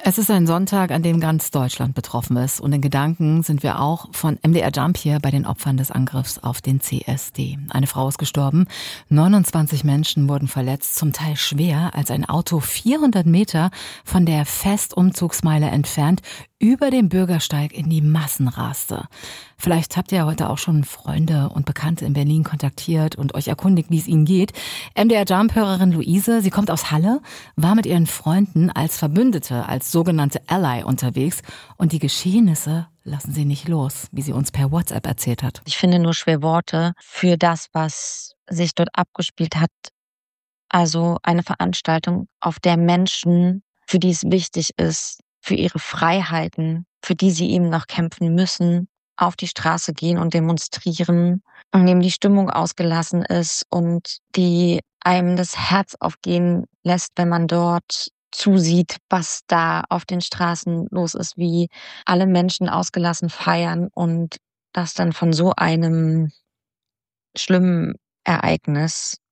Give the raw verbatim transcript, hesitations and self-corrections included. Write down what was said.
Es ist ein Sonntag, an dem ganz Deutschland betroffen ist. Und in Gedanken sind wir auch von M D R Jump hier bei den Opfern des Angriffs auf den C S D. Eine Frau ist gestorben, neunundzwanzig Menschen wurden verletzt, zum Teil schwer, als ein Auto vierhundert Meter von der Festumzugsmeile entfernt über den Bürgersteig in die Massen raste. Vielleicht habt ihr heute auch schon Freunde und Bekannte in Berlin kontaktiert und euch erkundigt, wie es ihnen geht. M D R Jump-Hörerin Luise, sie kommt aus Halle, war mit ihren Freunden als Verbündete, als sogenannte Ally unterwegs und die Geschehnisse lassen sie nicht los, wie sie uns per WhatsApp erzählt hat. Ich finde nur schwer Worte für das, was sich dort abgespielt hat. Also eine Veranstaltung, auf der Menschen, für die es wichtig ist, für ihre Freiheiten, für die sie eben noch kämpfen müssen, auf die Straße gehen und demonstrieren, in dem die Stimmung ausgelassen ist und die einem das Herz aufgehen lässt, wenn man dort zusieht, was da auf den Straßen los ist, wie alle Menschen ausgelassen feiern und das dann von so einem schlimmen Ereignis